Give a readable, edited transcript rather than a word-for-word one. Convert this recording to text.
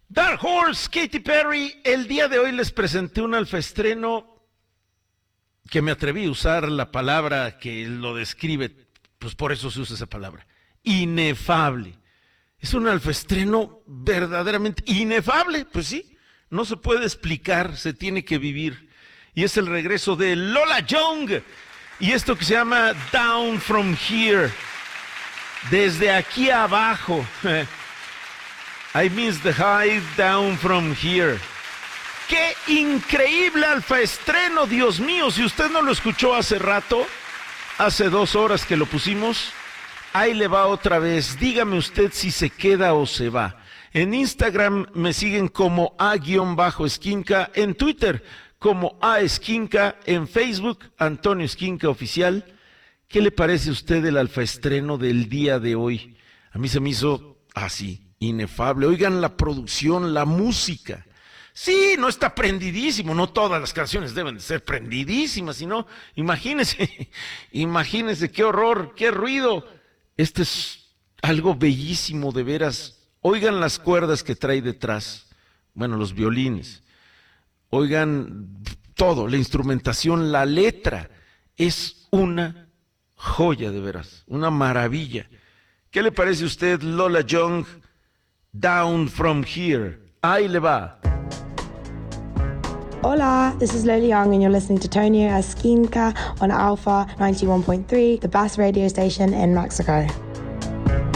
Dark Horse, Katy Perry. El día de hoy les presenté un alfaestreno que me atreví a usar la palabra que lo describe, pues por eso se usa esa palabra, inefable. Es un alfaestreno verdaderamente inefable, pues sí, no se puede explicar, se tiene que vivir. Y es el regreso de Lola Young y esto que se llama Down From Here, desde aquí abajo. I miss the high down from here. ¡Qué increíble alfaestreno, Dios mío! Si usted no lo escuchó hace rato, hace 2 horas que lo pusimos, ahí le va otra vez. Dígame usted si se queda o se va. En Instagram me siguen como A-Esquinca, en Twitter como A-Esquinca, en Facebook Antonio Esquinca Oficial. ¿Qué le parece a usted el alfaestreno del día de hoy? A mí se me hizo así. Inefable. Oigan la producción, la música. Sí, no está prendidísimo, no todas las canciones deben de ser prendidísimas, sino, imagínense qué horror, qué ruido. Este es algo bellísimo de veras. Oigan las cuerdas que trae detrás, bueno, los violines. Oigan todo, la instrumentación, la letra. Es una joya de veras, una maravilla. ¿Qué le parece a usted, Lola Young? Down From Here. Ahí le va. Hola, this is Lola Young and you're listening to Tonio Esquinca on Alpha 91.3, the best radio station in Mexico.